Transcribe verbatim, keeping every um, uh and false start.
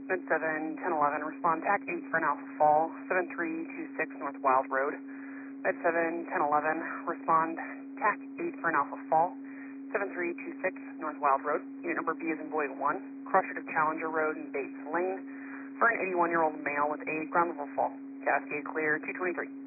Mid seven, ten eleven, respond TAC eight for an Alpha Fall, seven three two six North Wild Road. Mid seven, ten eleven, respond TAC eight for an Alpha Fall, seven three two six North Wild Road. Unit number B is in Boy one, crossroad of Challenger Road and Bates Lane for an eighty-one-year-old male with a ground level fall. Cascade clear, two twenty-three.